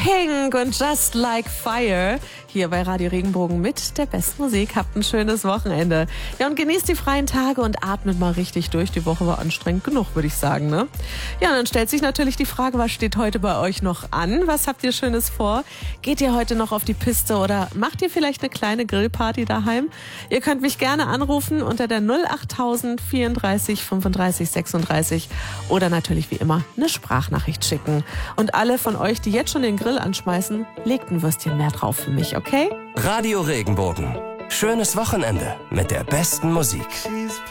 Pink und Just Like Fire hier bei Radio Regenbogen mit der besten Musik. Habt ein schönes Wochenende. Ja, und genießt die freien Tage und atmet mal richtig durch. Die Woche war anstrengend genug, würde ich sagen, ne? Ja, und dann stellt sich natürlich die Frage, was steht heute bei euch noch an? Was habt ihr Schönes vor? Geht ihr heute noch auf die Piste oder macht ihr vielleicht eine kleine Grillparty daheim? Ihr könnt mich gerne anrufen unter der 08000 34 35 36 oder natürlich wie immer eine Sprachnachricht schicken. Und alle von euch, die jetzt schon den Grill anschmeißen, legt ein Würstchen mehr drauf für mich, okay? Radio Regenbogen. Schönes Wochenende mit der besten Musik.